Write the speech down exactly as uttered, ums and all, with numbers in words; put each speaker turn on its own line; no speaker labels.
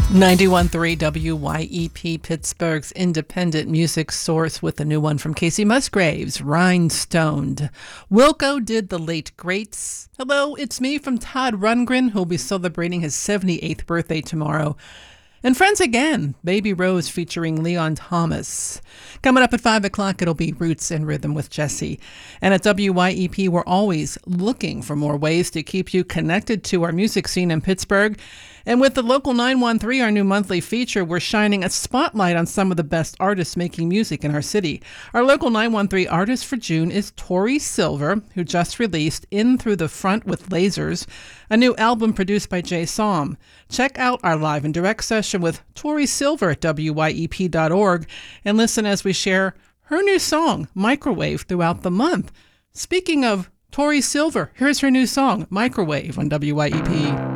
ninety-one point three W Y E P, Pittsburgh's independent music source, with a new one from Casey Musgraves, Rhinestoned. Wilco did the late greats. Hello, it's me from Todd Rundgren, who'll be celebrating his seventy-eighth birthday tomorrow. And Friends Again, Baby Rose featuring Leon Thomas. Coming up at five o'clock, it'll be Roots and Rhythm with Jesse. And at W Y E P, we're always looking for more ways to keep you connected to our music scene in Pittsburgh. And with the Local nine one three, our new monthly feature, we're shining a spotlight on some of the best artists making music in our city. Our Local nine one three artist for June is Tori Silver, who just released In Through the Front with Lasers, a new album produced by Jay Som. Check out our live and direct session with Tori Silver at W Y E P dot org and listen as we share her new song, Microwave, throughout the month. Speaking of Tori Silver, here's her new song, Microwave, on W Y E P.